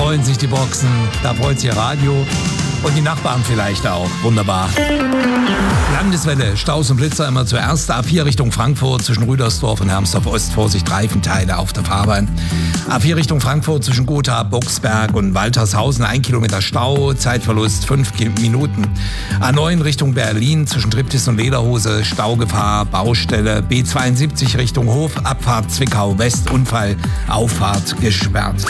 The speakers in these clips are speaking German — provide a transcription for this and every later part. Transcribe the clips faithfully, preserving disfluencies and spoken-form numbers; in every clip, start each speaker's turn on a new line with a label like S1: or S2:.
S1: freuen sich die Boxen, da freut sich ihr Radio und die Nachbarn vielleicht auch. Wunderbar. Landeswelle, Staus und Blitzer immer zuerst. A vier Richtung Frankfurt zwischen Rüdersdorf und Hermsdorf Ost. Vorsicht, Reifenteile auf der Fahrbahn. A vier Richtung Frankfurt zwischen Gotha, Boxberg und Waltershausen. Ein Kilometer Stau, Zeitverlust fünf Minuten. A neun Richtung Berlin zwischen Triptis und Lederhose. Staugefahr, Baustelle. B zweiundsiebzig Richtung Hof, Abfahrt Zwickau West. Unfall, Auffahrt gesperrt.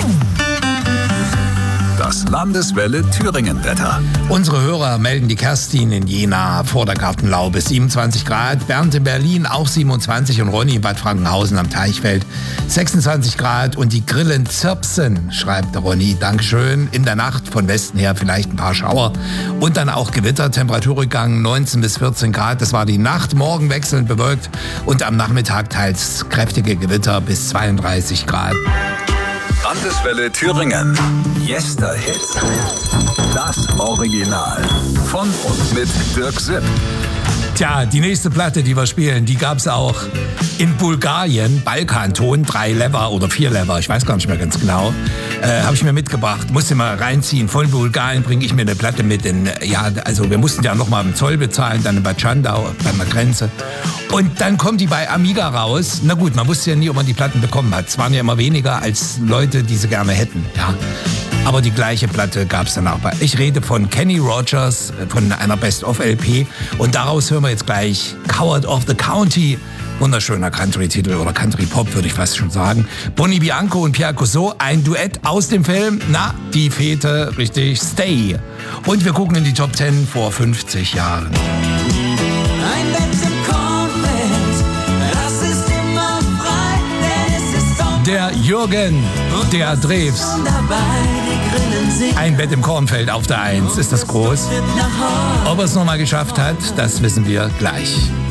S2: Das Landeswelle Thüringen-Wetter.
S1: Unsere Hörer melden die Kerstin in Jena vor der Gartenlaube siebenundzwanzig Grad, Bernd in Berlin auch siebenundzwanzig und Ronny in Bad Frankenhausen am Teichfeld sechsundzwanzig Grad und die Grillen zirpsen, schreibt der Ronny. Dankeschön. In der Nacht von Westen her vielleicht ein paar Schauer und dann auch Gewitter, Temperaturrückgang neunzehn bis vierzehn Grad. Das war die Nacht, morgen wechselnd bewölkt und am Nachmittag teils kräftige Gewitter bis zweiunddreißig Grad.
S2: Landeswelle Thüringen. Yesterhit. Das Original. Von und mit Dirk Sipp.
S1: Tja, die nächste Platte, die wir spielen, die gab's auch in Bulgarien. Balkanton, drei Lever oder vier Lever, ich weiß gar nicht mehr ganz genau. Äh, habe ich mir mitgebracht, musste mal reinziehen. Von Bulgarien bringe ich mir eine Platte mit. In, ja, also wir mussten ja noch mal im Zoll bezahlen, dann in Bad Schandau, bei der Grenze. Und dann kommt die bei Amiga raus. Na gut, man wusste ja nie, ob man die Platten bekommen hat. Es waren ja immer weniger als Leute, die sie gerne hätten. Ja. Aber die gleiche Platte gab es dann auch bei. Ich rede von Kenny Rogers, von einer Best-of-L P. Und daraus hören wir jetzt gleich Coward of the County. Wunderschöner Country-Titel oder Country-Pop, würde ich fast schon sagen. Bonnie Bianco und Pierre Cousseau, ein Duett aus dem Film, na, die Fete, richtig, Stay. Und wir gucken in die Top zehn vor fünfzig Jahren.
S3: Ein Bett im Kornfeld, das ist immer frei, denn es ist Sommer.
S1: Der Jürgen, der Drews. Ein Bett im Kornfeld auf der Eins. Ist das groß? Ob er es nochmal geschafft hat, das wissen wir gleich.